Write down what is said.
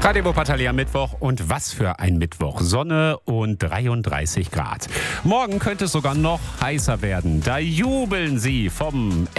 Radio Wuppertal am Mittwoch, und was für ein Mittwoch. Sonne und 33 Grad. Morgen könnte es sogar noch heißer werden. Da jubeln sie vom